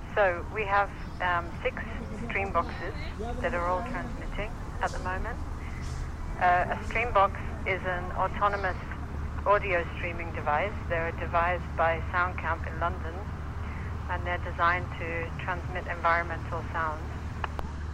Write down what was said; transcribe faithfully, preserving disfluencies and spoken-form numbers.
So we have um, six stream boxes that are all transmitting at the moment. Uh, a stream box is an autonomous audio streaming device. They're devised by Soundcamp in London, and they're designed to transmit environmental sounds.